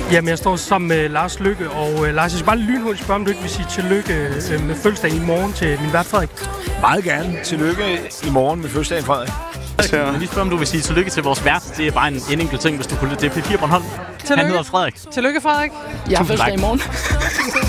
Jamen, jeg står sammen med Lars Løkke, og Lars, jeg skal bare lynhurtigt spørge, om du ikke vil sige tillykke med fødselsdagen i morgen til min vært Frederik. Meget gerne. Tillykke i morgen med fødselsdagen, Frederik. Jeg vil lige spørge, om du vil sige tillykke til vores vært. Det er bare en enkelt ting, hvis du kunne. Det er P4 Bornholm. Tillykke. Han hedder Frederik. Tillykke, Frederik. Jeg har fødselsdag i morgen.